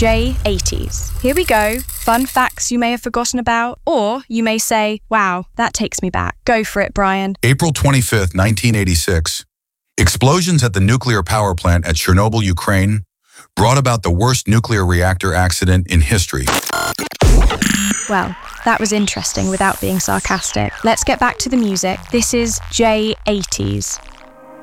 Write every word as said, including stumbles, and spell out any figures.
J eighties. Here we go. Fun facts you may have forgotten about, or you may say, wow, that takes me back. Go for it, Brian. April twenty-fifth, nineteen eighty-six. Explosions at the nuclear power plant at Chernobyl, Ukraine, brought about the worst nuclear reactor accident in history. Well, that was interesting without being sarcastic. Let's get back to the music. This is J eighties.